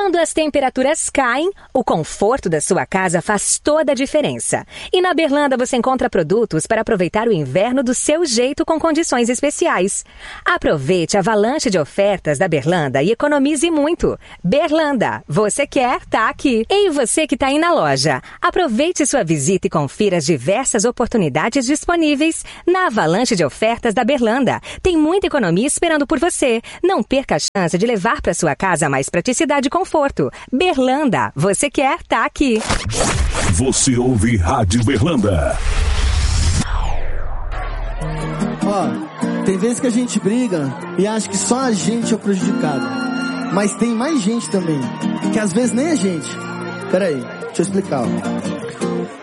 Quando as temperaturas caem, o conforto da sua casa faz toda a diferença. E na Berlanda você encontra produtos para aproveitar o inverno do seu jeito com condições especiais. Aproveite a avalanche de ofertas da Berlanda e economize muito. Berlanda, você quer, tá aqui. E você que tá aí na loja, aproveite sua visita e confira as diversas oportunidades disponíveis na avalanche de ofertas da Berlanda. Tem muita economia esperando por você. Não perca a chance de levar para sua casa mais praticidade e conforto. Berlanda, você quer, tá aqui. Você ouve Rádio Berlanda. Ó, tem vezes que a gente briga e acha que só a gente é o prejudicado. Mas tem mais gente também, que às vezes nem a gente. Peraí, deixa eu explicar, ó.